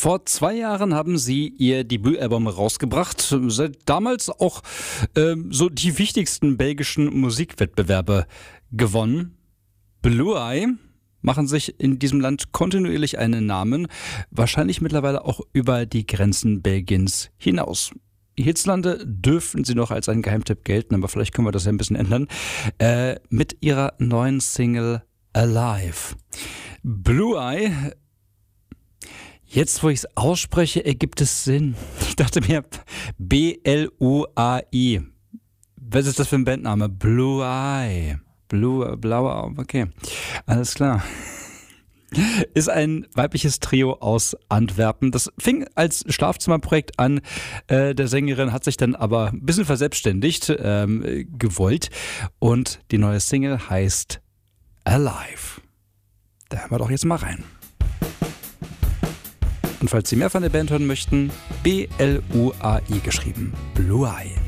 Vor 2 Jahren haben sie ihr Debütalbum rausgebracht. Seit damals auch so die wichtigsten belgischen Musikwettbewerbe gewonnen. Blue Eye machen sich in diesem Land kontinuierlich einen Namen, wahrscheinlich mittlerweile auch über die Grenzen Belgiens hinaus. Hierzulande dürfen sie noch als ein Geheimtipp gelten, aber vielleicht können wir das ja ein bisschen ändern, mit ihrer neuen Single Alive. Blue Eye, jetzt wo ich es ausspreche, ergibt es Sinn. Ich dachte mir, B-L-U-A-I. Was ist das für ein Bandname? Blue Eye. Blaue Augen, okay. Alles klar. Ist ein weibliches Trio aus Antwerpen. Das fing als Schlafzimmerprojekt an. Der Sängerin hat sich dann aber ein bisschen verselbstständigt, gewollt. Und die neue Single heißt Alive. Da hören wir doch jetzt mal rein. Und falls Sie mehr von der Band hören möchten, B-L-U-A-I geschrieben. Blue Eye.